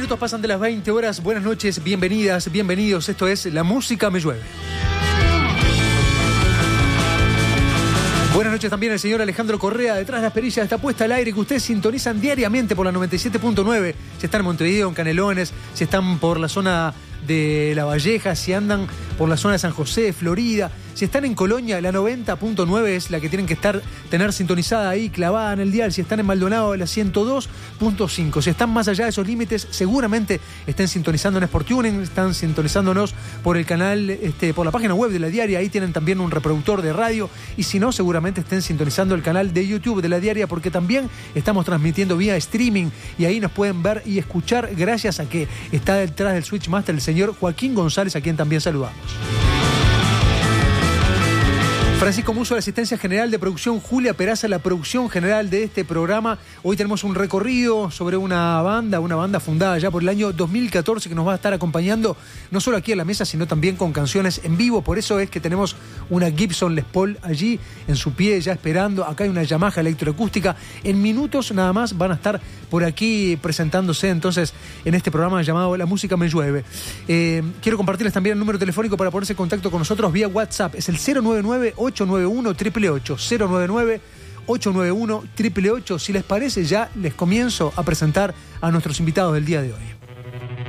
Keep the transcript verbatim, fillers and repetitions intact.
minutos pasan de las veinte horas. Buenas noches, bienvenidas, bienvenidos. Esto es La Música Me Llueve. Buenas noches también al señor Alejandro Correa. Detrás de las perillas está puesta al aire que ustedes sintonizan diariamente por la noventa y siete punto nueve. Si están en Montevideo, en Canelones, si están por la zona de La Valleja, si andan por la zona de San José, Florida, si están en Colonia, la noventa punto nueve es la que tienen que estar tener sintonizada ahí, clavada en el dial. Si están en Maldonado, la ciento dos punto cinco. Si están más allá de esos límites, seguramente estén sintonizando en Sportuning, están sintonizándonos por el canal, este, por la página web de La Diaria. Ahí tienen también un reproductor de radio. Y si no, seguramente estén sintonizando el canal de YouTube de La Diaria, porque también estamos transmitiendo vía streaming y ahí nos pueden ver y escuchar gracias a que está detrás del Switchmaster el señor Joaquín González, a quien también saludamos. Francisco Muso, la asistencia general de producción, Julia Peraza, la producción general de este programa. Hoy tenemos un recorrido sobre una banda, una banda fundada ya por el año dos mil catorce que nos va a estar acompañando no solo aquí a la mesa, sino también con canciones en vivo. Por eso es que tenemos una Gibson Les Paul allí en su pie ya esperando. Acá hay una Yamaha electroacústica. En minutos nada más van a estar por aquí presentándose entonces en este programa llamado La Música Me Llueve. Eh, quiero compartirles también el número telefónico para ponerse en contacto con nosotros vía WhatsApp. Es el cero nueve nueve, ocho nueve uno, ocho ocho ocho, cero nueve nueve, ocho nueve uno, ocho ocho ocho. Si les parece, ya les comienzo a presentar a nuestros invitados del día de hoy.